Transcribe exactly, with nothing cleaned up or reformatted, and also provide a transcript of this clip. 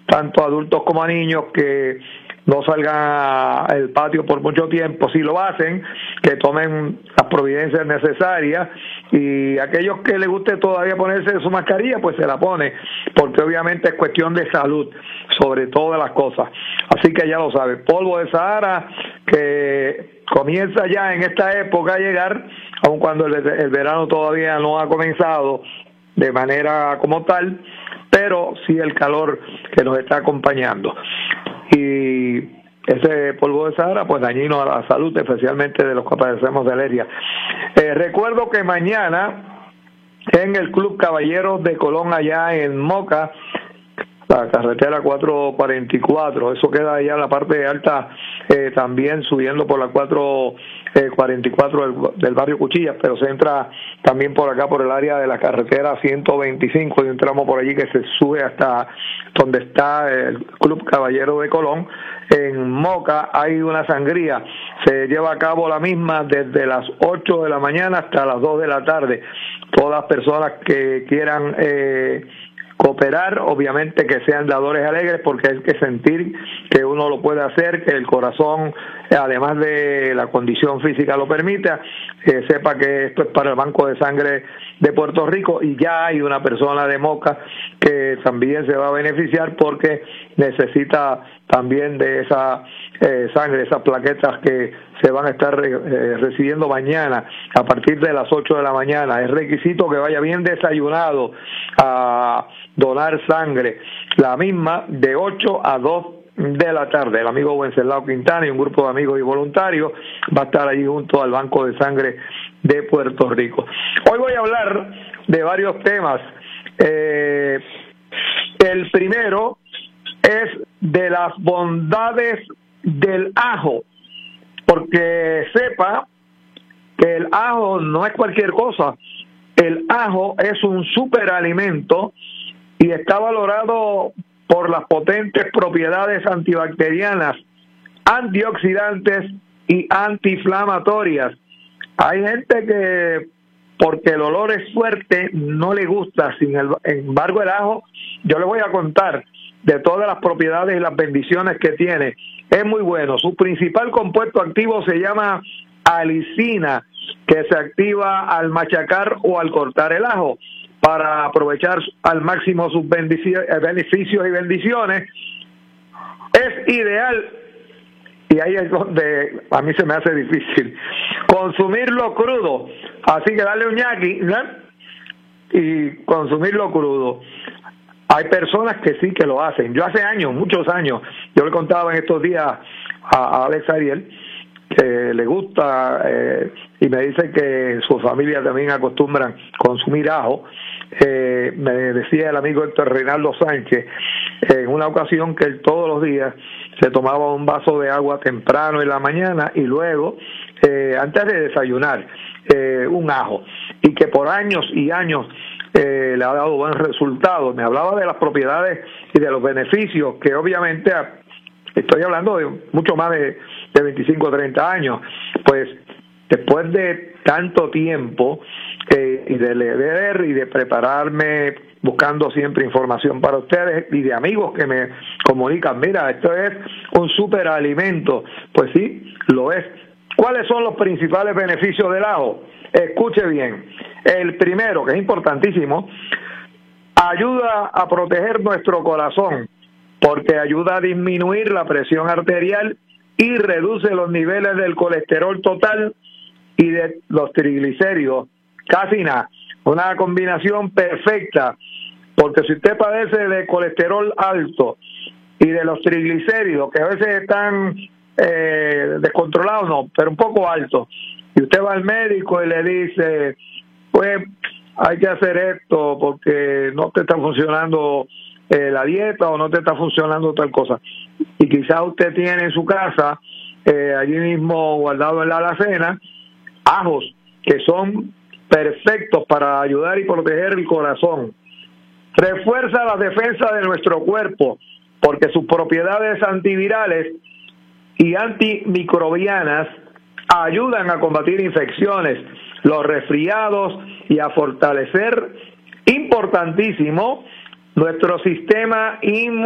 tanto a adultos como a niños que no salgan al patio por mucho tiempo. Si lo hacen, que tomen las providencias necesarias, y aquellos que les guste todavía ponerse su mascarilla, pues se la pone, porque obviamente es cuestión de salud, sobre todas las cosas. Así que ya lo sabe, polvo de Sahara, que comienza ya en esta época a llegar, aun cuando el, el verano todavía no ha comenzado de manera como tal, pero sí el calor que nos está acompañando. Y ese polvo de Sahara, pues dañino a la salud, especialmente de los que padecemos de alergia. Eh, recuerdo que mañana en el Club Caballeros de Colón, allá en Moca, la carretera cuatrocientos cuarenta y cuatro, eso queda allá en la parte alta, eh, también subiendo por la cuatrocientos cuarenta y cuatro del, del barrio Cuchillas, pero se entra también por acá, por el área de la carretera ciento veinticinco, y un tramo por allí que se sube hasta donde está el Club Caballero de Colón. En Moca hay una sangría, se lleva a cabo la misma desde las ocho de la mañana hasta las dos de la tarde. Todas las personas que quieran eh, cooperar, obviamente que sean dadores alegres, porque hay que sentir que uno lo puede hacer, que el corazón, además de la condición física lo permita, eh, sepa que esto es para el Banco de Sangre de Puerto Rico, y ya hay una persona de Moca que también se va a beneficiar porque necesita también de esa eh, sangre, esas plaquetas que se van a estar eh, recibiendo mañana a partir de las ocho de la mañana. Es requisito que vaya bien desayunado a donar sangre, la misma de ocho a dos de la tarde. El amigo Wenceslao Quintana y un grupo de amigos y voluntarios va a estar allí junto al Banco de Sangre de Puerto Rico. Hoy voy a hablar de varios temas. Eh, el primero es de las bondades del ajo, porque sepa que el ajo no es cualquier cosa. El ajo es un superalimento y está valorado por las potentes propiedades antibacterianas, antioxidantes y antiinflamatorias. Hay gente que, porque el olor es fuerte, no le gusta. Sin embargo, el ajo, yo le voy a contar de todas las propiedades y las bendiciones que tiene. Es muy bueno. Su principal compuesto activo se llama alicina, que se activa al machacar o al cortar el ajo para aprovechar al máximo sus beneficios y bendiciones. Es ideal, y ahí es donde a mí se me hace difícil, consumirlo crudo. Así que darle un ñaqui, ¿no? Y consumirlo crudo. Hay personas que sí que lo hacen. Yo hace años, muchos años, yo le contaba en estos días a, a Alex Ariel que le gusta eh, y me dice que su familia también acostumbran consumir ajo. Eh, me decía el amigo Héctor Reinaldo Sánchez en una ocasión que él todos los días se tomaba un vaso de agua temprano en la mañana y luego, eh, antes de desayunar, eh, un ajo, y que por años y años eh, le ha dado buen resultado. Me hablaba de las propiedades y de los beneficios que obviamente, estoy hablando de mucho más de, de veinticinco o treinta años, pues después de tanto tiempo eh, y de leer y de prepararme, buscando siempre información para ustedes y de amigos que me comunican, mira, esto es un superalimento. Pues sí, lo es. ¿Cuáles son los principales beneficios del ajo? Escuche bien. El primero, que es importantísimo, ayuda a proteger nuestro corazón, porque ayuda a disminuir la presión arterial y reduce los niveles del colesterol total y de los triglicéridos. Casi nada. Una combinación perfecta, porque si usted padece de colesterol alto y de los triglicéridos, que a veces están eh, descontrolados, no, pero un poco altos, y usted va al médico y le dice, pues hay que hacer esto porque no te está funcionando eh, la dieta o no te está funcionando tal cosa, y quizás usted tiene en su casa, eh, allí mismo guardado en la alacena, ajos que son perfectos para ayudar y proteger el corazón. Refuerza la defensa de nuestro cuerpo, porque sus propiedades antivirales y antimicrobianas ayudan a combatir infecciones, los resfriados y a fortalecer, importantísimo, nuestro sistema inmunológico.